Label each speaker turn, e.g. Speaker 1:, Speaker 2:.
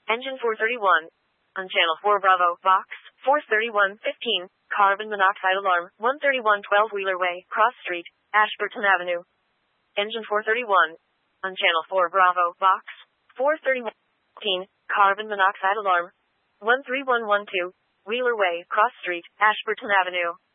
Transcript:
Speaker 1: Engine 431. On Channel 4 Bravo, Vox, 43115, carbon monoxide alarm, 13112 Wheeler Way, Cross Street, Ashburton Avenue. Engine 431. On Channel 4 Bravo, Vox, 43115, carbon monoxide alarm, 13112, Wheeler Way, Cross Street, Ashburton Avenue.